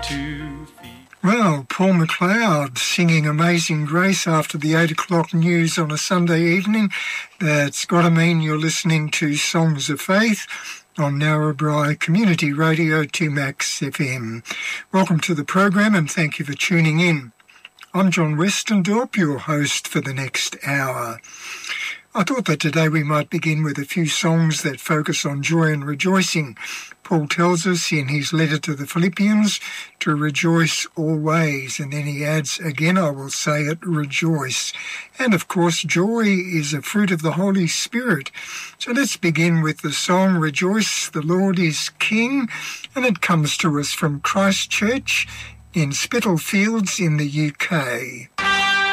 2 feet. Well, Paul McLeod singing Amazing Grace after the 8 o'clock news on a Sunday evening. That's got to mean you're listening to Songs of Faith on Narrabri Community Radio 2Max FM. Welcome to the program and thank you for tuning in. I'm John Westendorp, your host for the next hour. I thought that today we might begin with a few songs that focus on joy and rejoicing. Paul tells us in his letter to the Philippians to rejoice always, and then he adds, again I will say it, rejoice. And of course, joy is a fruit of the Holy Spirit. So let's begin with the song Rejoice, the Lord is King, and it comes to us from Christchurch in Spitalfields in the UK.